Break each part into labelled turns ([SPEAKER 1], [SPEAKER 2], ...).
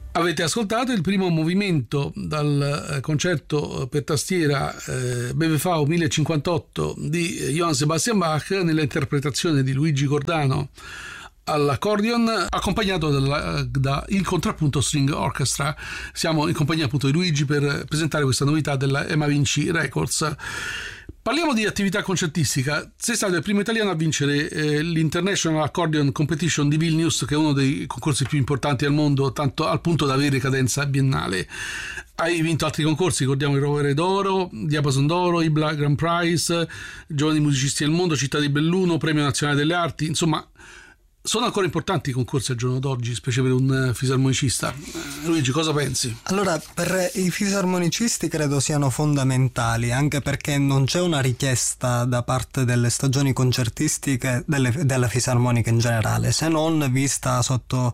[SPEAKER 1] Avete ascoltato il primo movimento dal concerto per tastiera BWV 1058 di Johann Sebastian Bach nella interpretazione di Luigi Cordano all'accordion, accompagnato da il contrappunto String Orchestra. Siamo in compagnia appunto di Luigi per presentare questa novità della Emma Vinci Records. Parliamo di attività concertistica. Sei stato il primo italiano a vincere l'International Accordion Competition di Vilnius, che è uno dei concorsi più importanti al mondo, tanto al punto da avere cadenza biennale. Hai vinto altri concorsi, ricordiamo il Rovere d'Oro, Diapason d'Oro, Ibla Grand Prize, Giovani Musicisti del Mondo, Città di Belluno, Premio Nazionale delle Arti. Insomma, sono ancora importanti i concorsi al giorno d'oggi, specie per un fisarmonicista. Luigi, cosa pensi?
[SPEAKER 2] Allora, per i fisarmonicisti credo siano fondamentali, anche perché non c'è una richiesta da parte delle stagioni concertistiche della fisarmonica in generale, se non vista sotto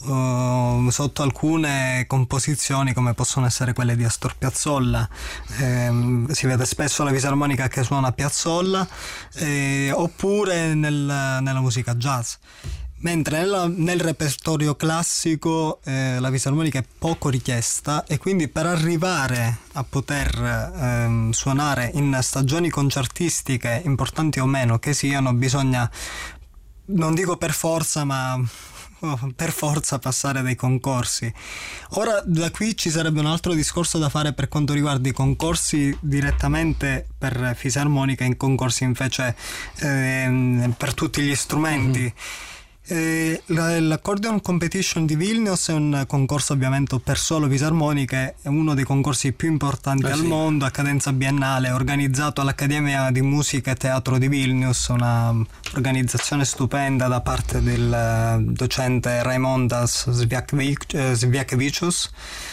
[SPEAKER 2] alcune composizioni come possono essere quelle di Astor Piazzolla. Si vede spesso la fisarmonica che suona Piazzolla, oppure nella musica jazz. Mentre nel repertorio classico la fisarmonica è poco richiesta, e quindi per arrivare a poter suonare in stagioni concertistiche, importanti o meno che siano, bisogna, non dico per forza, ma per forza passare dei concorsi. Ora, da qui ci sarebbe un altro discorso da fare per quanto riguarda i concorsi direttamente per fisarmonica, in concorsi invece per tutti gli strumenti. L'Accordion Competition di Vilnius è un concorso ovviamente per solo fisarmoniche, è uno dei concorsi più importanti al mondo, a cadenza biennale, organizzato all'Accademia di Musica e Teatro di Vilnius, una organizzazione stupenda da parte del docente Raimondas Sviakevicius.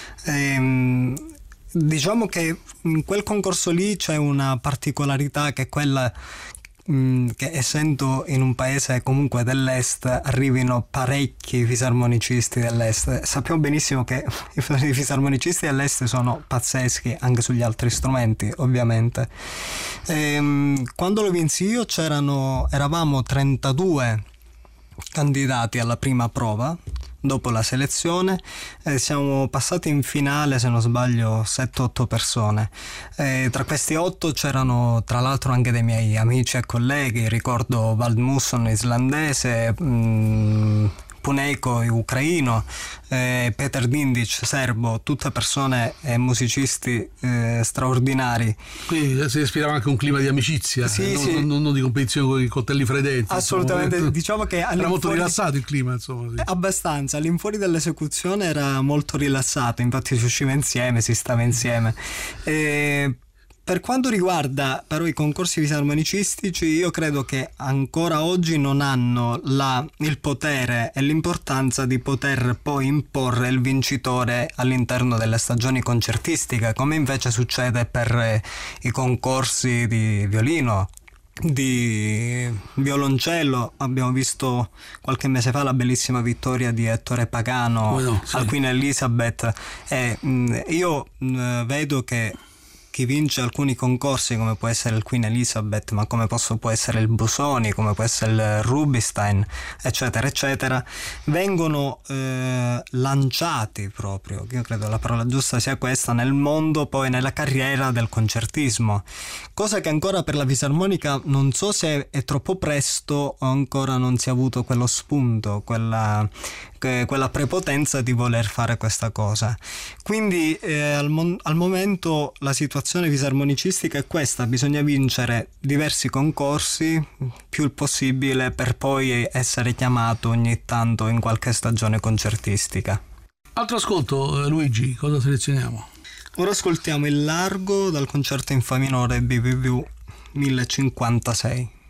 [SPEAKER 2] Diciamo che in quel concorso lì c'è una particolarità, che è quella che, essendo in un paese comunque dell'est, arrivino parecchi fisarmonicisti dell'est. Sappiamo benissimo che i fisarmonicisti dell'est sono pazzeschi anche sugli altri strumenti, ovviamente. Quando lo vinsi io eravamo 32 candidati alla prima prova. Dopo la selezione siamo passati in finale, se non sbaglio, 7-8 persone. Tra questi 8 c'erano tra l'altro anche dei miei amici e colleghi, ricordo Valdmusson islandese, Punejko ucraino, Peter Dindic serbo, tutte persone e musicisti straordinari.
[SPEAKER 1] Quindi si respirava anche un clima di amicizia, non di competizione con i coltelli fra i denti.
[SPEAKER 2] Assolutamente, insomma. Diciamo che
[SPEAKER 1] era molto rilassato il clima, insomma. Sì.
[SPEAKER 2] Abbastanza, all'infuori dell'esecuzione era molto rilassato, infatti si usciva insieme, si stava insieme. Per quanto riguarda però i concorsi fisarmonicistici, io credo che ancora oggi non hanno il potere e l'importanza di poter poi imporre il vincitore all'interno delle stagioni concertistiche, come invece succede per i concorsi di violino, di violoncello. Abbiamo visto qualche mese fa la bellissima vittoria di Ettore Pagano al Queen Elizabeth, e io vedo che chi vince alcuni concorsi, come può essere il Queen Elizabeth, ma come può essere il Busoni, come può essere il Rubinstein, eccetera eccetera, vengono lanciati proprio, io credo la parola giusta sia questa, nel mondo, poi nella carriera del concertismo, cosa che ancora per la fisarmonica non so se è troppo presto o ancora non si è avuto quello spunto, quella prepotenza di voler fare questa cosa. Quindi al momento la situazione fisarmonicistica è questa: bisogna vincere diversi concorsi, più il possibile, per poi essere chiamato ogni tanto in qualche stagione concertistica.
[SPEAKER 1] Altro ascolto, Luigi, cosa selezioniamo?
[SPEAKER 2] Ora ascoltiamo il Largo dal concerto in Fa minore BWV 1056.